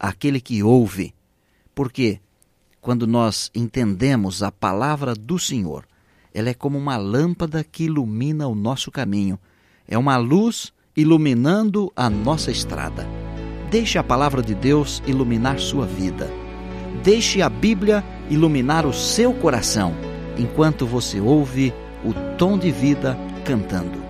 àquele que ouve. Porque quando nós entendemos a palavra do Senhor, ela é como uma lâmpada que ilumina o nosso caminho. É uma luz iluminando a nossa estrada. Deixe a palavra de Deus iluminar sua vida. Deixe a Bíblia iluminar o seu coração, enquanto você ouve o Tom de Vida cantando.